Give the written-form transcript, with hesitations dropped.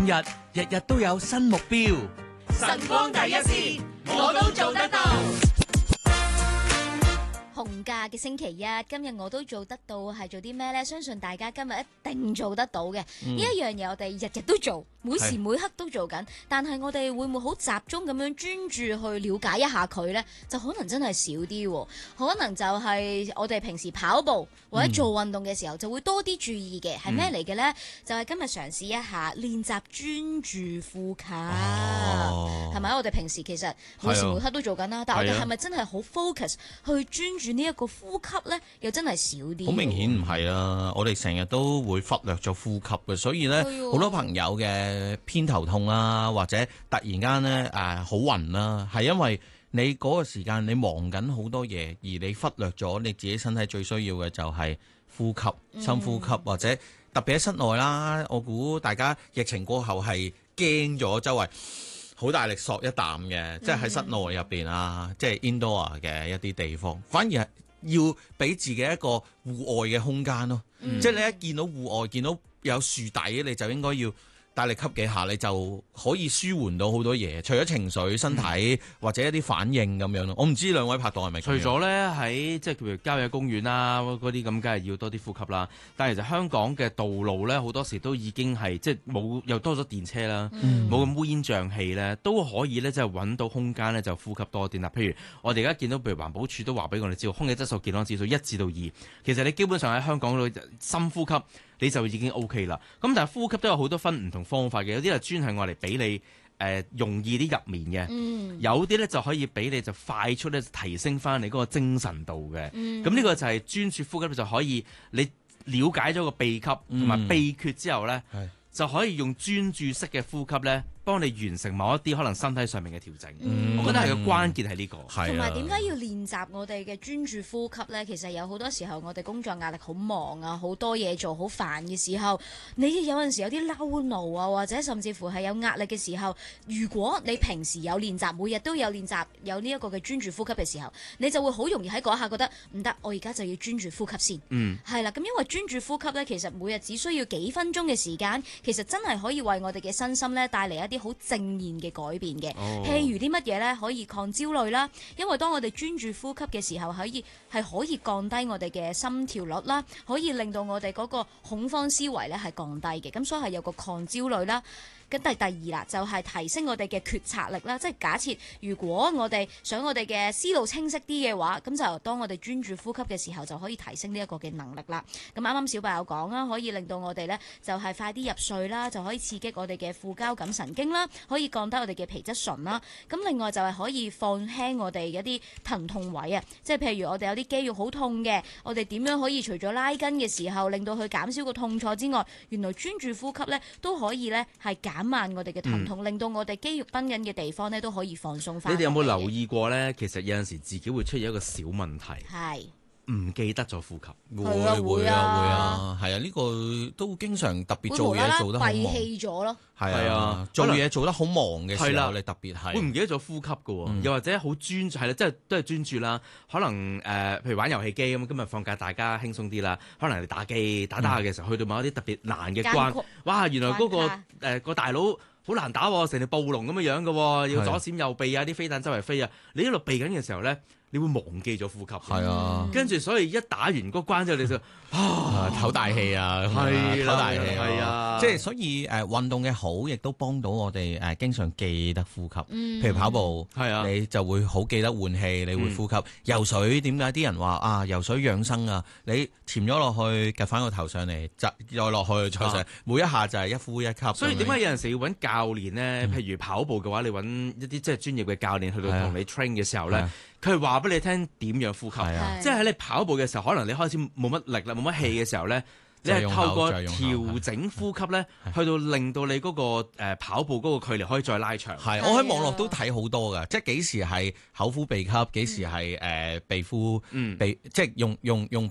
日，日日都有新目標。 晨光第一線，我都做得到。 紅假嘅星期一，今日我都做得到，係做啲咩呢？相信大家今日一定做得到嘅。呢一樣嘢我哋日日都做，每時每刻都做緊。但係我哋會唔會好集中咁樣專注去了解一下佢呢？就可能真係少啲，可能就係我哋平時跑步或者做運動嘅時候就會多啲注意嘅。係咩嚟嘅呢？就係今日嘗試一下練習專注呼吸，係咪？我哋平時其實每時每刻都做緊啦，但係我哋係咪真係好 focus 去專注呢一個呼吸呢？又真係少啲。 好明顯唔係啊！我哋成日都會忽略咗呼吸嘅，所以呢，好多朋友嘅偏頭痛啊，或者突然間呢好暈啦，係因為你嗰個時間你忙緊好多嘢，而你忽略咗你自己身體最需要嘅就係呼吸、深呼吸，或者特別喺室內啦。我估大家疫情過後係驚咗周圍好大力索一啖嘅，即係喺室內入邊啊，即係 indoor 嘅一啲地方，反而係要俾自己一個戶外嘅空間咯。即係你一見到戶外，見到有樹底，你就應該要大力吸幾下，你就可以舒緩到好多嘢，除咗情緒、身體或者一啲反應咁樣咯。我唔知兩位拍檔係咪？ 除咗咧喺即係譬如郊野公園啦，嗰啲咁，梗係要多啲呼吸啦。但係其實香港嘅道路咧，好多時都已經係即係冇又多咗電車啦，冇咁烏煙瘴氣咧，都可以咧即係揾到空間咧就呼吸多啲啦。譬如我哋而家見到，譬如環保署都話俾我哋知道，空氣質素健康指數1至2，其實你基本上喺香港度深呼吸你就已經 OK 啦。咁但係呼吸都有好多分唔同方法嘅，有啲係專係愛嚟俾你容易啲入眠嘅，有啲咧就可以俾你就快速咧提升翻你嗰個精神度嘅。咁呢個就係專注呼吸就可以你了解咗個秘笈同埋秘訣之後咧，就可以用專注式嘅呼吸咧，幫你完成某一啲可能身體上面嘅調整。我覺得係個關鍵係呢個。 同埋點解要練習我哋嘅專注呼吸呢？其實有好多時候我哋工作壓力好忙啊，好多嘢做，好煩嘅時候，你有陣時有啲嬲怒啊，或者甚至乎係有壓力嘅時候，如果你平時有練習，每日都有練習有呢一個嘅專注呼吸嘅時候，你就會好容易喺嗰一下覺得唔得，我而家就要專注呼吸先。係啦，咁因為專注呼吸呢，其實每日只需要幾分鐘嘅時間，其實真係可以為我哋嘅身心呢帶嚟一啲好正面嘅改變嘅。譬如啲乜嘢呢？可以抗焦慮啦，因為當我哋專注呼吸嘅時候，可以降低我哋嘅心跳率啦，可以令到我哋嗰個恐慌思維咧係降低嘅，咁所以係有個抗焦慮啦。咁第二啦，就係提升我哋嘅決策力啦。即係假設如果我哋想我哋嘅思路清晰啲嘅話，咁就當我哋專注呼吸嘅時候，就可以提升呢一個嘅能力啦。咁啱啱小白有講啦，可以令到我哋咧就係快啲入睡啦，就可以刺激我哋嘅副交感神經啦，可以降低我哋嘅皮質醇啦。咁另外就係可以放輕我哋一啲疼痛位啊，即係譬如我哋有啲肌肉好痛嘅，我哋點樣可以除咗拉筋嘅時候令到佢減少個痛楚之外，原來專注呼吸咧都可以咧係減慢我哋嘅疼痛，令到我哋肌肉繃緊嘅地方咧都可以放鬆翻。 你哋有冇留意過咧？其實有陣時自己會出現一個小問題， 係唔記得咗呼吸。 會啊，係啊，呢個都經常特別做嘢做得好忙， 閉氣咗咯。 係啊，做嘢做得好忙嘅時候，你特別係會唔記得咗呼吸㗎喎，又或者好專注係啦，即係都係專注啦。可能譬如玩遊戲機咁，今日放假大家輕鬆啲啦。可能你打機打下嘅時候，去到某一啲特別難嘅關，哇！原來嗰個大佬好難打喎，成條暴龍咁樣嘅喎，要左閃右避啊，啲飛彈周圍飛啊。你一路避緊嘅時候咧，你會忘記咗呼吸。 係啊， 跟住所以一打完嗰關之後，你就唞大氣啊， 係唞大氣係啊， 即係所以運動嘅好，亦都幫到我哋經常記得呼吸。譬如跑步， 係啊， 你就會好記得換氣，你會呼吸。游水點解啲人話啊游水養生啊？你潛咗落去，夾翻個頭上嚟，再落去再上，每一下就係一呼一吸。 所以點解有陣時要揾教練咧？譬如跑步嘅話，你揾一啲即係專業嘅教練去到同你 train 嘅時候咧，佢係話俾你聽點樣呼吸。即係喺你跑步嘅時候，可能你開始冇乜力啦，冇乜氣嘅時候咧，你係透過調整呼吸咧，去到令到你嗰個跑步嗰個距離可以再拉長。 係，我喺網絡都睇好多㗎，即係幾時係口呼鼻吸，幾時係鼻呼鼻，即係用